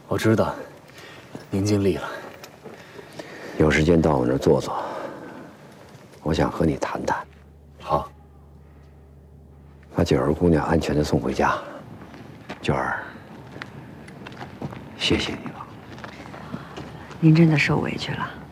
我知道，您尽力了。 有时间到我那儿坐坐，我想和你谈谈。 好。 把九儿姑娘安全的送回家。九儿，谢谢你了。 您真的受委屈了。